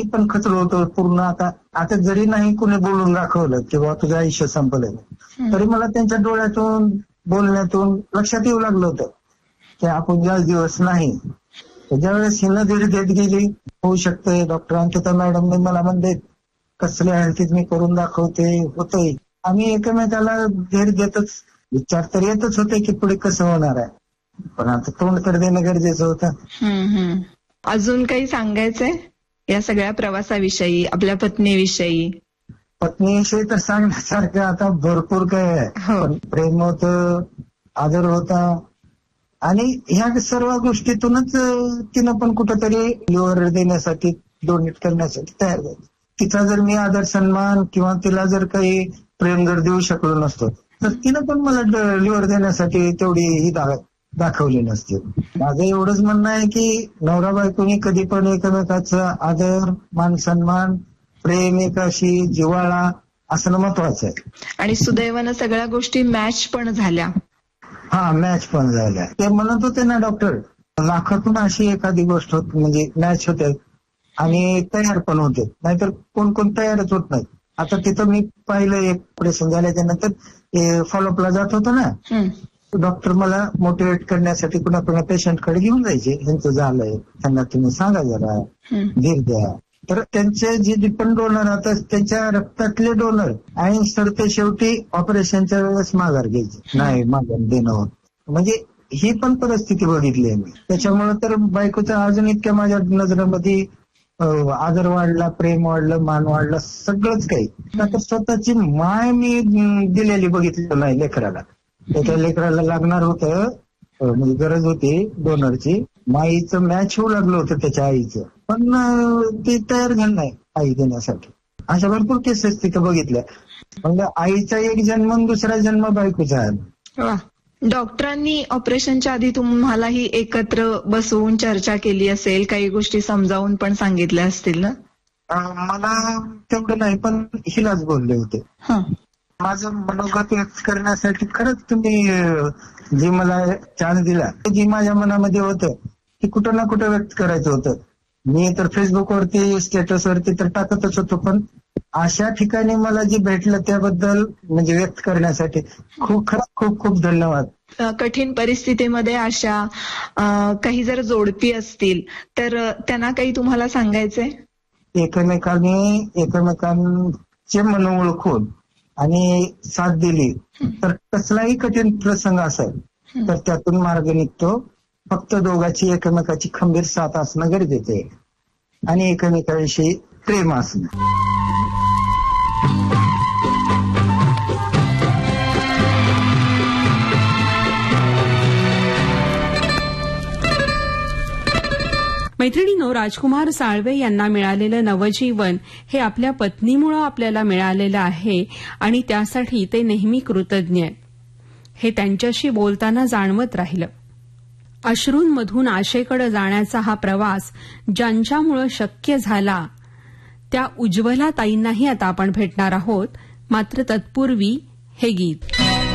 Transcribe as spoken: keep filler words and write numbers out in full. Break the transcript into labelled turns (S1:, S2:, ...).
S1: पण खचलो होतो पूर्ण. आता आता जरी नाही कुणी बोलून दाखवलं किंवा तुझं आयुष्य संपलं तरी मला त्यांच्या डोळ्यातून बोलण्यातून लक्षात येऊ लागलं होतं की आपण जास्त दिवस नाही. ज्यावेळेस हिनं धीर देत गेली, होऊ शकतंय, डॉक्टर अंकिता मॅडमने मला म्हणले कसल्या हेल्थीत मी करून दाखवते, होतंय. आम्ही एकमेकाला धीर देतच, विचार तर येतच होते की पुढे कसं होणार आहे, पण आता तोंड तर देणं गरजेचं होतं.
S2: अजून काही सांगायचंय या सगळ्या प्रवासाविषयी, आपल्या पत्नीविषयी?
S1: पत्नीविषयी तर सांगण्यासारखं आता भरपूर काय आहे. पण प्रेम होतं, आदर होता आणि ह्या सर्व गोष्टीतूनच तिनं पण कुठंतरी लिव्हर देण्यासाठी, डोनेट करण्यासाठी तयार झाली. तिचा जर मी आदर सन्मान किंवा तिला जर काही प्रेम जर देऊ शकलो नसतो तर तिनं पण मला लिव्हर देण्यासाठी तेवढी ही दाखवली नसते. माझं एवढंच म्हणणं आहे की नवरा बायकोनी कधी पण एकमेकाचा आदर, मान सन्मान, प्रेम, एकाशी जिव्हाळा असणं महत्वाचं आहे.
S2: आणि सुदैवानं सगळ्या गोष्टी मॅच पण झाल्या.
S1: हा, मॅच पण झाल्या. ते म्हणत होते ना डॉक्टर, लाखातून अशी एखादी गोष्ट होत म्हणजे मॅच होते आणि तयार पण होते, नाहीतर कोण कोण तयारच होत नाही. आता तिथं मी पाहिलं एक ऑपरेशन झाल्याच्या नंतर फॉलोअपला जात होतो ना, डॉक्टर मला मोटिवेट करण्यासाठी कुणा कुणा पेशंटकडे घेऊन जायचे, यांचं झालंय, त्यांना तुम्ही सांगा जरा, धीर द्या. तर त्यांचे जे डिपेंड डोनर आता त्यांच्या रक्तातले डोनर आणि सरते शेवटी ऑपरेशनच्या वेळेस माघार घ्यायचे, नाही माघार देणं होत. म्हणजे ही पण परिस्थिती बघितली आहे मी. त्याच्यामुळे तर बायकोच्या अजून इतक्या माझ्या नजरेमध्ये आदर वाढला, प्रेम वाढलं, मान वाढलं, सगळंच काही. तर स्वतःची माय मी दिलेली बघितली नाही लेकराला. त्याच्या लेकराला लागणार होतं, म्हणजे गरज होती डोनरची, माईचं मॅच होऊ लागलं होतं त्याच्या आईचं, पण ती तयार झाली नाही आई देण्यासाठी. अशा भरपूर केसेस तिथं बघितल्या. म्हणजे आईचा एक जन्म, दुसरा जन्म बायकोचा आहे.
S2: डॉक्टरांनी ऑपरेशनच्या आधी तुम्हालाही एकत्र बसवून चर्चा केली असेल, काही गोष्टी समजावून पण सांगितल्या असतील ना?
S1: मला तेवढं नाही, पण हिलाच बोलले होते. माझं मनोगत व्यक्त करण्यासाठी खरंच तुम्ही जी मला चान्स दिला, जी माझ्या मनामध्ये होतं ते कुठं ना कुठं व्यक्त करायचं होतं. मी तर फेसबुकवरती, स्टेटसवरती तर टाकतच होतो, पण अशा ठिकाणी मला जे भेटलं त्याबद्दल म्हणजे व्यक्त करण्यासाठी खूप खरंच खूप खूप धन्यवाद.
S2: कठीण परिस्थितीमध्ये अशा काही जर जोडपी असतील तर त्यांना काही तुम्हाला सांगायचंय?
S1: एकमेकांनी एकमेकांचे मन ओळखून आणि साथ दिली तर कसलाही कठीण प्रसंग असेल तर त्यातून मार्ग निघतो. फक्त दोघांची एकमेकाची खंबीर साथ असणं गरजेचं आहे आणि एकमेकांविषयी प्रेम असणं.
S3: मैत्रिणींनो, राजकुमार साळवे यांना मिळालेलं नवजीवन हे आपल्या पत्नीमुळे आपल्याला मिळालेलं आहे आणि त्यासाठी ते नेहमी कृतज्ञ आहेत. हे त्यांच्याशी बोलताना जाणवत राहिलं. अश्रूंमधून आशेकडे जाण्याचा हा प्रवास ज्यांच्यामुळे शक्य झाला त्या उज्ज्वला ताईंनाही आता आपण भेटणार आहोत. मात्र तत्पूर्वी हे गीत.